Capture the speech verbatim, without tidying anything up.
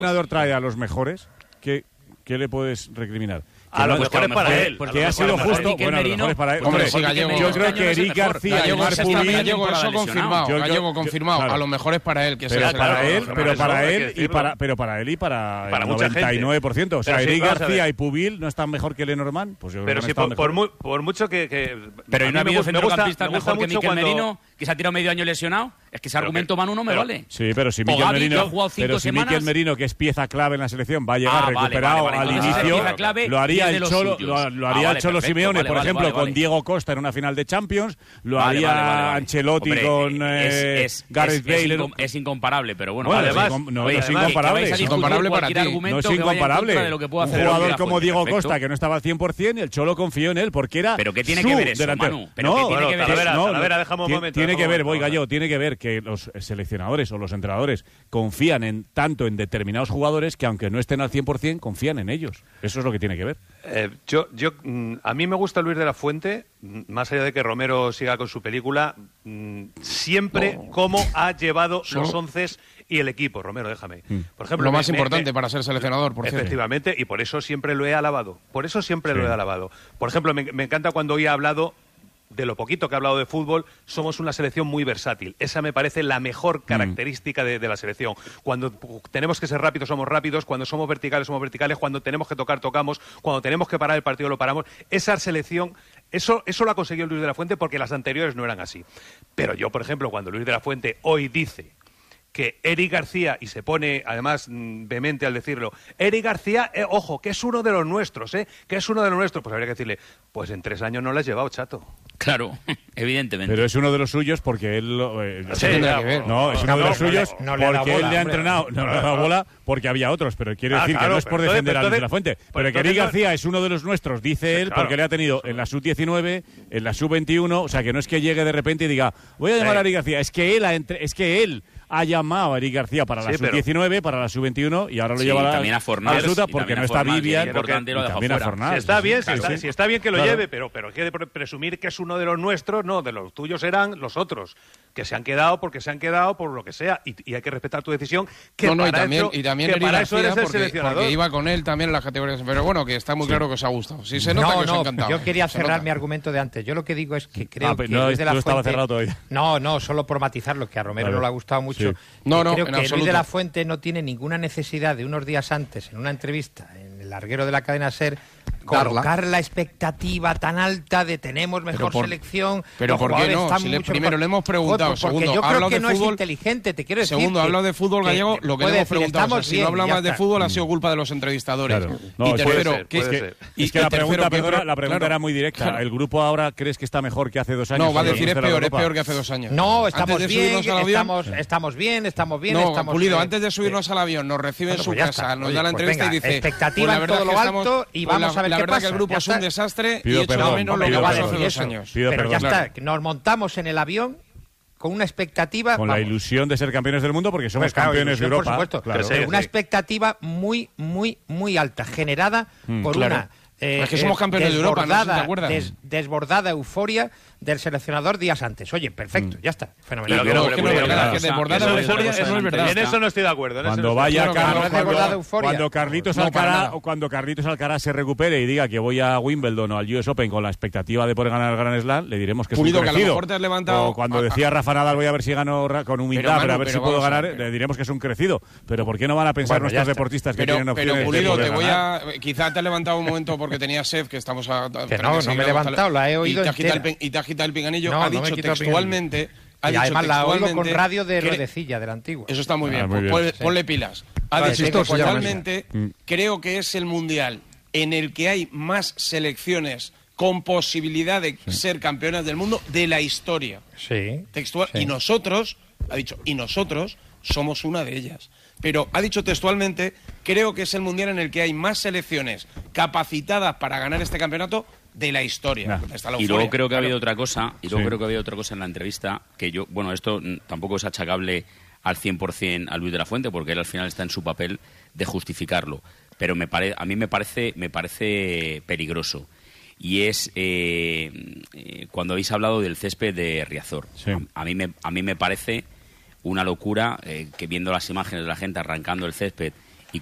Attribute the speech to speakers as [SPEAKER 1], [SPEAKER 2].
[SPEAKER 1] entrenador trae a los mejores, ¿qué, qué le puedes recriminar?
[SPEAKER 2] A lo mejor es para él.
[SPEAKER 1] Que ha sido justo. Bueno, a lo mejor es para él.
[SPEAKER 3] Hombre, sí, Gallego.
[SPEAKER 1] Yo creo que Eric García y Marc Pubil...
[SPEAKER 3] Gallego, eso confirmado. Gallego confirmado. A lo mejor es para él que sea.
[SPEAKER 1] Pero para él, pero para él y para, pero para él y para el noventa y nueve por ciento. O sea, Eric García y Pubil no están mejor que Lenormand. Pues yo
[SPEAKER 2] pero
[SPEAKER 1] creo
[SPEAKER 2] si por, por, muy, por mucho que, que
[SPEAKER 4] pero ¿y no ha habido centrocampistas mejor que Miquel
[SPEAKER 2] cuando...
[SPEAKER 4] Merino, que se ha tirado medio año lesionado? Es que ese argumento, Manu, no me vale.
[SPEAKER 1] Sí, pero si Miquel Merino, pero si Miquel Merino, que es pieza clave en la selección, va a llegar recuperado al inicio, lo haría el Cholo, lo haría el Cholo Simeone, por ejemplo, con Diego Costa en una final de Champions, lo haría Ancelotti con Gareth Bale.
[SPEAKER 4] Es incomparable, pero bueno.
[SPEAKER 1] Además, no es incomparable.
[SPEAKER 3] Es incomparable para ti.
[SPEAKER 1] No es incomparable. Un jugador como Diego Costa, que no estaba al cien por cien, y el Cholo confió en él, porque era
[SPEAKER 4] ¿Pero qué tiene que ver eso, Manu?
[SPEAKER 1] No,
[SPEAKER 2] tiene
[SPEAKER 1] tiene que ver, voy Gallo, tiene que ver que los seleccionadores o los entrenadores confían en tanto en determinados jugadores que aunque no estén al cien por cien, confían en ellos. Eso es lo que tiene que ver.
[SPEAKER 2] Eh, yo, yo, a mí me gusta Luis de la Fuente, más allá de que Romero siga con su película, siempre oh. cómo ha llevado ¿Solo? los once y el equipo. Romero, déjame.
[SPEAKER 3] Por ejemplo, lo más me, importante me, para ser seleccionador, por
[SPEAKER 2] efectivamente, cierto. Y por eso siempre lo he alabado. Por eso siempre sí. lo he alabado. Por ejemplo, me, me encanta cuando hoy ha hablado de lo poquito que ha hablado de fútbol, somos una selección muy versátil. Esa me parece la mejor característica de, de la selección. Cuando tenemos que ser rápidos, somos rápidos. Cuando somos verticales, somos verticales. Cuando tenemos que tocar, tocamos. Cuando tenemos que parar el partido, lo paramos. Esa selección, eso, eso lo ha conseguido Luis de la Fuente porque las anteriores no eran así. Pero yo, por ejemplo, cuando Luis de la Fuente hoy dice que Eric García, y se pone además vehemente al decirlo, Eric García, eh, ojo, que es uno de los nuestros, ¿eh? Que es uno de los nuestros. Pues habría que decirle, pues en tres años no lo has llevado, chato.
[SPEAKER 4] Claro, evidentemente.
[SPEAKER 1] Pero es uno de los suyos porque él... Eh,
[SPEAKER 2] sí, tendrá que ver.
[SPEAKER 1] No, es uno de los suyos no le, no porque bola, él le ha entrenado. No le ha dado bola porque había otros, pero quiero decir ah, claro, que no es por defender a Luis de la Fuente. Pero que Eric García es uno de los nuestros, dice él, claro. porque le ha tenido en la sub diecinueve, en la sub veintiuno, o sea, que no es que llegue de repente y diga, voy a llamar sí. a Eric García, es que él ha entre... es que él ha llamado a Eric García para la sí, sub diecinueve, para la sub veintiuno y ahora lo sí, lleva a la,
[SPEAKER 4] a
[SPEAKER 1] la Suta porque no está Vivian.
[SPEAKER 2] Y también a Fornals. Si está bien, si está, si está bien que lo claro. lleve, pero, pero hay que presumir que es uno de los nuestros, no, de los tuyos eran los otros, que se han quedado porque se han quedado por lo que sea, y, y hay que respetar tu decisión. Que
[SPEAKER 3] no, no,
[SPEAKER 2] para
[SPEAKER 3] y también,
[SPEAKER 2] eso,
[SPEAKER 3] y también
[SPEAKER 2] que para
[SPEAKER 3] García,
[SPEAKER 2] eso eres el
[SPEAKER 3] porque,
[SPEAKER 2] seleccionador.
[SPEAKER 3] Porque iba con él también en las categorías, pero bueno, que está muy claro sí. que os ha gustado. Sí, se nota
[SPEAKER 5] no,
[SPEAKER 3] que
[SPEAKER 5] no,
[SPEAKER 3] os ha encantado.
[SPEAKER 5] Yo quería
[SPEAKER 3] se
[SPEAKER 5] cerrar
[SPEAKER 3] nota.
[SPEAKER 5] mi argumento de antes. Yo lo que digo es que creo
[SPEAKER 1] ah,
[SPEAKER 5] que
[SPEAKER 1] no,
[SPEAKER 5] Luis de la
[SPEAKER 1] estaba
[SPEAKER 5] Fuente...
[SPEAKER 1] cerrado todavía.
[SPEAKER 5] No, no, solo por matizarlo, que a Romero vale. no le ha gustado mucho.
[SPEAKER 1] Sí.
[SPEAKER 3] No, no,
[SPEAKER 5] creo
[SPEAKER 3] en
[SPEAKER 5] que
[SPEAKER 3] absoluto.
[SPEAKER 5] Luis de la Fuente no tiene ninguna necesidad de unos días antes, en una entrevista, en el larguero de la cadena SER, colocar la expectativa tan alta de tenemos mejor
[SPEAKER 3] por,
[SPEAKER 5] selección.
[SPEAKER 3] Pero ¿por qué no? Si le, primero mejor... le hemos preguntado,
[SPEAKER 5] Joder, porque
[SPEAKER 3] segundo,
[SPEAKER 5] yo creo que
[SPEAKER 3] de
[SPEAKER 5] no
[SPEAKER 3] fútbol,
[SPEAKER 5] es inteligente, te quiero decir.
[SPEAKER 3] Segundo,
[SPEAKER 5] que,
[SPEAKER 3] habla de fútbol gallego, lo que le hemos
[SPEAKER 5] decir,
[SPEAKER 3] preguntado. O sea, si
[SPEAKER 5] bien,
[SPEAKER 3] no habla más de fútbol, ha sido culpa de los entrevistadores.
[SPEAKER 1] Claro. No,
[SPEAKER 3] y tercero,
[SPEAKER 2] ser,
[SPEAKER 3] que es que,
[SPEAKER 1] y es que la pregunta,
[SPEAKER 3] tercero,
[SPEAKER 1] perdona, la pregunta
[SPEAKER 3] claro,
[SPEAKER 1] era muy directa.
[SPEAKER 3] Claro.
[SPEAKER 1] ¿El grupo ahora crees que está mejor que hace dos años?
[SPEAKER 3] No, va a decir es peor, es peor que hace dos años.
[SPEAKER 5] No, estamos bien, estamos, estamos bien, estamos bien.
[SPEAKER 3] No,
[SPEAKER 5] estamos,
[SPEAKER 3] Pulido,
[SPEAKER 5] eh,
[SPEAKER 3] antes de subirnos eh, al avión, nos recibe en su casa, nos da la entrevista y dice...
[SPEAKER 5] Expectativa en todo lo alto y vamos a ver qué pasa.
[SPEAKER 3] La verdad que el grupo es un desastre y
[SPEAKER 1] Pido
[SPEAKER 3] hecho
[SPEAKER 1] perdón,
[SPEAKER 3] de menos lo que
[SPEAKER 1] pido
[SPEAKER 3] pasó
[SPEAKER 1] perdón.
[SPEAKER 3] hace dos años.
[SPEAKER 1] Pido
[SPEAKER 5] Pero
[SPEAKER 1] perdón,
[SPEAKER 5] ya
[SPEAKER 1] claro.
[SPEAKER 5] está, nos montamos en el avión con una expectativa...
[SPEAKER 1] Con
[SPEAKER 5] vamos,
[SPEAKER 1] la ilusión de ser campeones del mundo porque somos
[SPEAKER 5] pues, claro,
[SPEAKER 1] campeones
[SPEAKER 5] ilusión,
[SPEAKER 1] de Europa.
[SPEAKER 5] Por supuesto,
[SPEAKER 1] claro.
[SPEAKER 5] sí, sí. Una expectativa muy, muy, muy alta, generada mm, por
[SPEAKER 3] claro.
[SPEAKER 5] una... Eh,
[SPEAKER 3] es que somos campeones de Europa, no sé si te acuerdas.
[SPEAKER 5] Des, desbordada euforia del seleccionador días antes. Oye, perfecto, mm. ya está, fenomenal.
[SPEAKER 3] Pero que no, que no, que desbordada euforia no es verdad.
[SPEAKER 2] En eso no estoy de acuerdo.
[SPEAKER 1] Cuando vaya Carlos, cuando Carlitos Alcaraz o cuando Carlitos Alcaraz se recupere y diga que voy a Wimbledon o al U S Open con la expectativa de poder ganar el Grand Slam, le diremos que es un crecido. O cuando decía Rafa Nadal voy a ver si gano con humildad, pero a ver si puedo ganar, le diremos que es un crecido. Pero ¿por qué no van a pensar nuestros deportistas que tienen opciones?
[SPEAKER 3] Pero Pulido, te voy a quizá te has levantado un momento porque tenías sed, que estamos a, a,
[SPEAKER 5] que no, no me he levantado, la he oído
[SPEAKER 3] y te, el, y te ha quitado el pinganillo.
[SPEAKER 5] No,
[SPEAKER 3] ha dicho
[SPEAKER 5] no
[SPEAKER 3] textualmente... Ha
[SPEAKER 5] y
[SPEAKER 3] dicho
[SPEAKER 5] además la oigo con radio de
[SPEAKER 3] que,
[SPEAKER 5] Rodecilla, de la antigua.
[SPEAKER 3] Eso está muy bien,
[SPEAKER 1] ah, muy
[SPEAKER 3] pues,
[SPEAKER 1] bien.
[SPEAKER 3] Ponle, ponle pilas. Ha
[SPEAKER 5] vale,
[SPEAKER 3] dicho
[SPEAKER 5] sí,
[SPEAKER 3] textualmente, creo que es el Mundial en el que hay más selecciones con posibilidad de sí. ser campeonas del mundo de la historia.
[SPEAKER 5] Sí.
[SPEAKER 3] Textual.
[SPEAKER 5] Sí.
[SPEAKER 3] Y nosotros, ha dicho, y nosotros somos una de ellas. Pero ha dicho textualmente, creo que es el Mundial en el que hay más selecciones capacitadas para ganar este campeonato de la historia.
[SPEAKER 4] Nah. Está la y luego creo que claro. ha habido otra cosa, y luego sí. creo que ha habido otra cosa en la entrevista, que yo, bueno, esto tampoco es achacable al cien por cien a Luis de la Fuente, porque él al final está en su papel de justificarlo. Pero me pare, a mí me parece, me parece peligroso. Y es eh, eh, cuando habéis hablado del césped de Riazor. Sí. A, a, mí me, a mí me parece una locura eh, que viendo las imágenes de la gente arrancando el césped